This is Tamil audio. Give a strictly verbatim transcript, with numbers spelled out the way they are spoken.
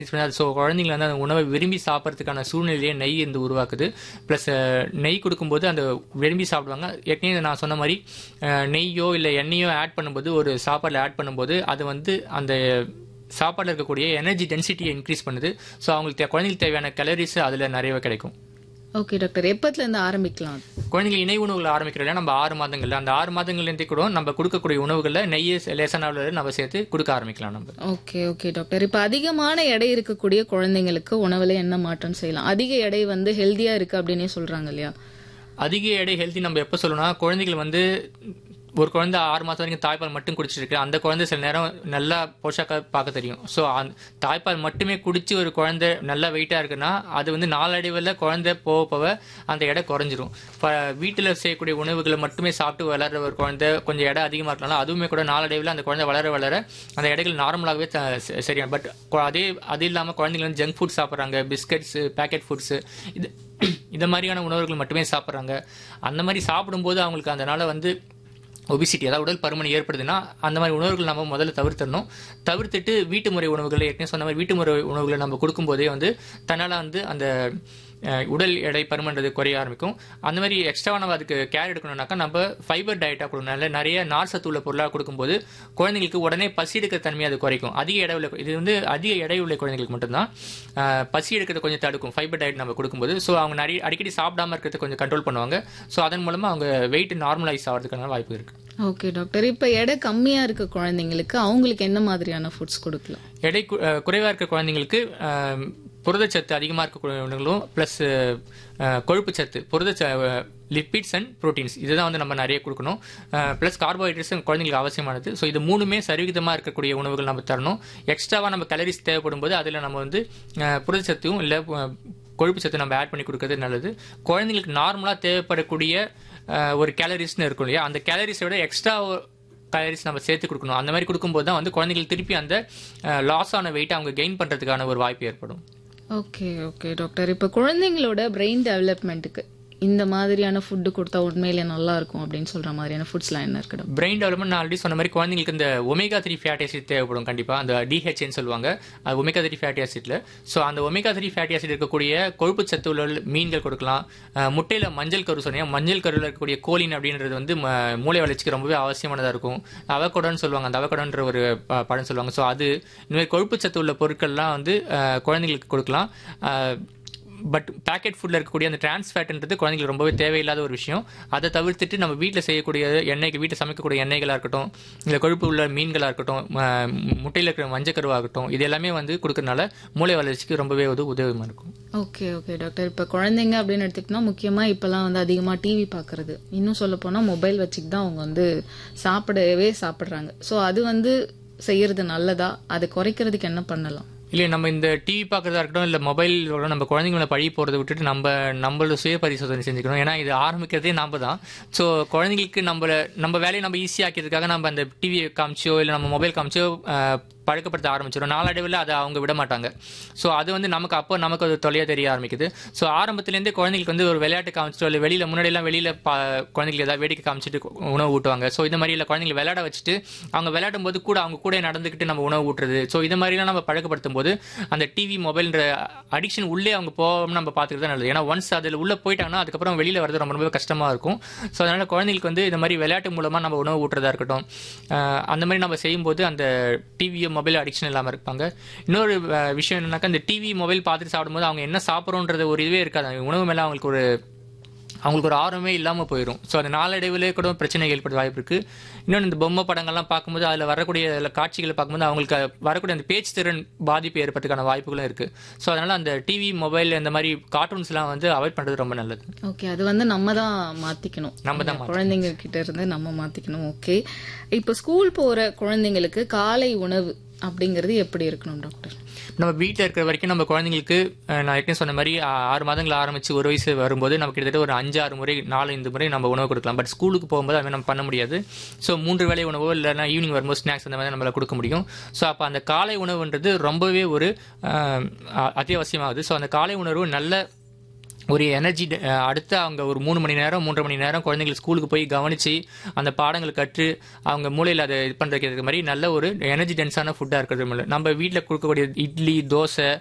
ஸோ குழந்தைங்களை வந்து அந்த உணவை விரும்பி சாப்பிட்றதுக்கான சூழ்நிலையை நெய் இருந்து உருவாக்குது. ப்ளஸ் நெய் கொடுக்கும்போது அந்த விரும்பி சாப்பிடுவாங்க. ஏற்கனவே நான் சொன்ன மாதிரி அஹ், நெய்யோ இல்லை எண்ணெயோ ஆட் பண்ணும்போது ஒரு சாப்பாடில் ஆட் பண்ணும்போது அது வந்து அந்த சாப்பாடில் இருக்கக்கூடிய எனர்ஜி டென்சிட்டியை இன்க்ரீஸ் பண்ணுது. ஸோ அவங்களுக்கு தே- குழந்தைங்களுக்கு தேவையான கலரிஸ் அதில் நிறையவே கிடைக்கும். ஓகே டாக்டர், எப்பத்துல இருந்து ஆரம்பிக்கலாம்? குழந்தைகள் இணை உணவுகளை ஆரம்பிக்கிறோம் நம்ம ஆறு மாதங்கள்ல அந்த ஆறு மாதங்கள்லேருந்தே கூட நம்ம கொடுக்கக்கூடிய உணவுகளில் நெய்யை லேசான அளவில் நம்ம சேர்த்து கொடுக்க ஆரம்பிக்கலாம் நம்ம. ஓகே ஓகே டாக்டர், இப்ப அதிகமான எடை இருக்கக்கூடிய குழந்தைங்களுக்கு உணவுல என்ன மாற்றம் செய்யலாம்? அதிக எடை வந்து ஹெல்தியா இருக்கு அப்படின்னே சொல்றாங்க இல்லையா? அதிக எடை ஹெல்த்தி நம்ம எப்போ சொல்லணும்னா, குழந்தைகள் வந்து ஒரு குழந்தை ஆறு மாதம் வரைக்கும் தாய்ப்பால் மட்டும் குடிச்சிட்டு இருக்கு. அந்த குழந்தை சில நேரம் நல்லா போஷாக்க பார்க்க தெரியும். ஸோ அந்த தாய்ப்பால் மட்டுமே குடிச்சு ஒரு குழந்தை நல்லா வெயிட்டாக இருக்குன்னா அது வந்து நாளடைவில் குழந்தை போக போக அந்த எடை குறைஞ்சிரும். இப்போ வீட்டில் செய்யக்கூடிய உணவுகளை மட்டுமே சாப்பிட்டு வளர்ற ஒரு குழந்தை கொஞ்சம் எடை அதிகமாக இருக்கலாம், அதுவுமே கூட நாளடைவில் அந்த குழந்தை வளர வளர அந்த எடைகள் நார்மலாகவே சரியான. பட் அதே அது இல்லாமல் குழந்தைங்க வந்து ஜங்க் ஃபுட் சாப்பிட்றாங்க, பிஸ்கட்ஸு, பேக்கெட் ஃபுட்ஸு, இது இந்த மாதிரியான உணவுகள் மட்டுமே சாப்பிட்றாங்க. அந்த மாதிரி சாப்பிடும்போது அவங்களுக்கு அதனால வந்து ஒபிசிட்டி, அதாவது உடல் பருமன் ஏற்படுதுன்னா அந்த மாதிரி உணவுகள் நம்ம முதல்ல தவிர்த்தரணும். தவிர்த்துட்டு வீட்டு முறை உணவுகளை ஏற்கனவே சொன்ன மாதிரி வீட்டு முறை உணவுகளை நம்ம கொடுக்கும்போதே வந்து தன்னால் வந்து அந்த அஹ், உடல் எடை பருமன்றது குறைய ஆரம்பிக்கும். அந்த மாதிரி எக்ஸ்ட்ராவா நம்ம அதுக்கு கேர் எடுக்கணும்னாக்கா நம்ம ஃபைபர் டயட்டாக கொடுக்கணும். நல்ல நிறைய நார் சத்து உள்ள பொருளாக கொடுக்கும்போது குழந்தைங்களுக்கு உடனே பசி எடுக்கிற தன்மையை அது குறைக்கும். அதிக எடை உள்ள இது வந்து அதிக எடை உள்ள குழந்தைங்களுக்கு மட்டும்தான் அஹ், பசி எடுக்கிறத கொஞ்சம் தடுக்கும் ஃபைபர் டயட் நம்ம கொடுக்கும்போது. ஸோ அவங்க நிறைய அடிக்கடி சாப்பிடாம இருக்கிறத கொஞ்சம் கண்ட்ரோல் பண்ணுவாங்க. ஸோ அதன் மூலமாக அவங்க வெயிட் நார்மலைஸ் ஆகிறதுக்கான வாய்ப்பு இருக்கு. ஓகே டாக்டர், இப்ப எடை கம்மியா இருக்க குழந்தைங்களுக்கு அவங்களுக்கு என்ன மாதிரியான ஃபுட்ஸ் கொடுக்கலாம்? எடை கு- அஹ், குறைவா இருக்க குழந்தைங்களுக்கு அஹ், புரதச்சத்து அதிகமாக இருக்கக்கூடிய உணவுகளும் ப்ளஸ் கொழுப்பு சத்து, புரத லிப்பிட்ஸ் அண்ட் ப்ரோட்டீன்ஸ் இதுதான் வந்து நம்ம நிறைய கொடுக்கணும். ப்ளஸ் கார்போஹைட்ரேட்ஸ் குழந்தைங்களுக்கு அவசியமானது. ஸோ இது மூணுமே சரிவிகிதமாக இருக்கக்கூடிய உணவுகள் நம்ம தரணும். எக்ஸ்ட்ராவாக நம்ம கலரிஸ் தேவைப்படும் போது அதில் நம்ம வந்து அஹ், புரதச்சத்தும் இல்லை கொழுப்பு சத்து நம்ம ஆட் பண்ணி கொடுக்கறது நல்லது. குழந்தைங்களுக்கு நார்மலாக தேவைப்படக்கூடிய அஹ், ஒரு கேலரிஸ்னு இருக்கும் இல்லையா, அந்த கேலரிஸை விட எக்ஸ்ட்ரா கலரிஸ் நம்ம சேர்த்து கொடுக்கணும். அந்த மாதிரி கொடுக்கும்போது தான் வந்து குழந்தைங்களுக்கு திருப்பி அந்த லாஸ் ஆன வெயிட்டை அவங்க கெயின் பண்ணுறதுக்கான ஒரு வாய்ப்பு ஏற்படும். ஓகே ஓகே டாக்டர், இப்ப குழந்தைங்களோட பிரெயின் டெவலப்மெண்ட்டுக்கு இந்த மாதிரியான ஃபுட்டு கொடுத்தா உண்மையிலே நல்லா இருக்கும் அப்படின்னு சொல்ற மாதிரியான ஃபுட்ஸ்லாம் என்ன இருக்கு டாக்டர்? பிரெயின் டெவலப்மெண்ட் நான் ஆல்ரெடி சொன்ன மாதிரி குழந்தைங்களுக்கு இந்த ஒமேகா த்ரீ ஃபேட்டி ஆசிட் தேவைப்படும் கண்டிப்பாக. அந்த டிஹெச்ன்னு சொல்லுவாங்க, அது ஒமேகா த்ரீ ஃபேட்டி ஆசிட்ல. ஸோ அந்த ஒமேகா த்ரீ ஃபேட்டி ஆசிட் இருக்கக்கூடிய கொழுப்பு சத்து உள்ள மீன்கள் கொடுக்கலாம். அஹ், முட்டையில மஞ்சள் கரு சொன்னீங்க, மஞ்சள் கருவில் இருக்கக்கூடிய கோலின் அப்படின்றது வந்து ம- மூளை வளர்ச்சிக்கு ரொம்பவே அவசியமானதாக இருக்கும். அவகோடான்னு சொல்லுவாங்க, அந்த அவகோடான்ற ஒரு ப- பழம் சொல்லுவாங்க. ஸோ அது இந்த மாதிரி கொழுப்பு சத்து உள்ள பொருட்கள்லாம் வந்து அஹ், குழந்தைங்களுக்கு கொடுக்கலாம். அஹ், பட் பேக்கெட் ஃபுட்டில் இருக்கக்கூடிய அந்த டிரான்ஸ் ஃபேட்ன்றது குழந்தைங்களுக்கு ரொம்பவே தேவையில்லாத ஒரு விஷயம். அதை தவிர்த்துட்டு நம்ம வீட்டில் செய்யக்கூடிய எண்ணெய்க்கு, வீட்டில் சமைக்கக்கூடிய எண்ணெய்களாக இருக்கட்டும், இல்லை கொழுப்பு உள்ள மீன்களாக இருக்கட்டும், ம- முட்டையில் இருக்கிற மஞ்சக்கருவாகட்டும், இது எல்லாமே வந்து கொடுக்கறதுனால மூளை வளர்ச்சிக்கு ரொம்பவே உதவி உதவியமாக இருக்கும். ஓகே ஓகே டாக்டர், இப்ப குழந்தைங்க அப்படின்னு எடுத்துக்கிட்டோம்னா முக்கியமா இப்பெல்லாம் வந்து அதிகமா டிவி பாக்குறது, இன்னும் சொல்ல போனா மொபைல் வச்சுட்டு தான் அவங்க வந்து சாப்பிடவே சாப்பிடுறாங்க. சோ அது வந்து செய்யறது நல்லதா? அதை குறைக்கிறதுக்கு என்ன பண்ணலாம்? இல்லை நம்ம இந்த டிவி பார்க்கறதா இருக்கட்டும், இல்லை மொபைலோட நம்ம குழந்தைங்களை பழி போகிறத விட்டுட்டு நம்ம நம்மளோட சுய பரிசோதனை செஞ்சுக்கணும். ஏன்னா இது ஆரம்பிக்கிறதே நாம தான். ஸோ குழந்தைங்களுக்கு நம்ம நம்ம வேலையை நம்ம ஈஸியாக்கிறதுக்காக நம்ம அந்த டிவியை காமிச்சோ இல்லை நம்ம மொபைல் காமிச்சோ அஹ், பழக்கப்படுத்த ஆரம்பிச்சிடும். நாளடைவில் அதை அவங்க விட மாட்டாங்க. ஸோ அது வந்து நமக்கு அப்போ நமக்கு அது தொலையாக தெரிய ஆரம்பிக்குது. ஸோ ஆரம்பத்துலேருந்தே குழந்தைங்களுக்கு வந்து ஒரு விளையாட்டு காமிச்சிட்டோ இல்லை வெளியில் முன்னாடியெல்லாம் வெளியில் பா குழந்தைங்களுக்கு ஏதாவது வேடிக்கை காமிச்சிட்டு உணவு ஊட்டுவாங்க. ஸோ இந்த மாதிரி இல்லை குழந்தைங்களை விளையாட வச்சுட்டு அவங்க விளையாடும் போது கூட அவங்க கூட நடந்துக்கிட்டு நம்ம உணவு ஊட்டுறது. ஸோ இந்த மாதிரிலாம் நம்ம பழக்கப்படுத்தும் போது அந்த டிவி மொபைல்ன்ற அடிக்ஷன் உள்ளே அவங்க போகாமல் நம்ம பார்த்துக்கிறது தான் நல்லது. ஏன்னா ஒன்ஸ் அதில் உள்ளே போயிட்டாங்கன்னா அதுக்கப்புறம் வெளியில் வரது ரொம்ப ரொம்ப கஷ்டமாக இருக்கும். ஸோ அதனால் குழந்தைங்களுக்கு வந்து இந்த மாதிரி விளையாட்டு மூலமாக நம்ம உணவு ஊட்டுறதா இருக்கட்டும், அஹ், அந்த மாதிரி நம்ம செய்யும்போது அந்த டிவி மொபைல் அடிக்ஷன் இல்லாமல் இருப்பாங்க. இன்னொரு அஹ், விஷயம் என்னன்னாக்கா, இந்த டிவி மொபைல் பார்த்துட்டு சாப்பிடும்போது அவங்க என்ன சாப்பிட்றோன்றது ஒரு இதுவே இருக்காது. அந்த உணவு மேலே அவங்களுக்கு ஒரு அவங்களுக்கு ஒரு ஆர்வமே இல்லாமல் போயிடும். ஸோ அது நாளடைவிலே கூட பிரச்சனை ஏற்பட வாய்ப்பு இருக்குது. இன்னொன்று இந்த பொம்மை படங்கள்லாம் பார்க்கும்போது அதில் வரக்கூடிய அதில் காட்சிகளை பார்க்கும்போது அவங்களுக்கு வரக்கூடிய அந்த பேச்சு திறன் பாதிப்பு ஏற்படுறதுக்கான வாய்ப்புகளும் இருக்குது. ஸோ அதனால் அந்த டிவி மொபைல் இந்த மாதிரி கார்ட்டூன்ஸ்லாம் வந்து அவாய்ட் பண்ணுறது ரொம்ப நல்லது. ஓகே, அது வந்து நம்ம தான் மாத்திக்கணும், நம்ம தான் குழந்தைங்க கிட்ட இருந்து நம்ம மாத்திக்கணும். ஓகே, இப்போ ஸ்கூல் போற குழந்தைங்களுக்கு காலை உணவு அப்படிங்கிறது எப்படி இருக்கணும் டாக்டர்? நம்ம வீட்டில் இருக்கிற வரைக்கும் நம்ம குழந்தைங்களுக்கு அஹ், நான் ஏற்கனவே சொன்ன மாதிரி ஆ- ஆறு மாதங்கள் ஆரம்பிச்சு ஒரு வயசு வரும்போது நம்ம கிட்டத்தட்ட ஒரு அஞ்சு ஆறு முறை நாலு ஐந்து முறை நம்ம உணவு கொடுக்கலாம். பட் ஸ்கூலுக்கு போகும்போது அது மாதிரி நம்ம பண்ண முடியாது. ஸோ மூன்று வேளை உணவோ இல்லைன்னா ஈவினிங் வரும்போது ஸ்நாக்ஸ் அந்த மாதிரி நம்மளால் கொடுக்க முடியும். ஸோ அப்போ அந்த காலை உணவுன்றது ரொம்பவே ஒரு அஹ், அ- அத்தியாவசியமாகுது. ஸோ அந்த காலை உணவு நல்ல ஒரு எனர்ஜி அடுத்து அவங்க ஒரு மூணு மணி நேரம் மூன்றரை மணி நேரம் குழந்தைகள் ஸ்கூலுக்கு போய் கவனிச்சு அந்த பாடங்களை கற்று அவங்க மூளையில் அதை இது பண்ணுறதுக்கு மாதிரி நல்ல ஒரு எனர்ஜி டென்ஸான ஃபுட்டாக இருக்கிறது இல்லை. நம்ம வீட்டில் கொடுக்கக்கூடிய இட்லி தோசை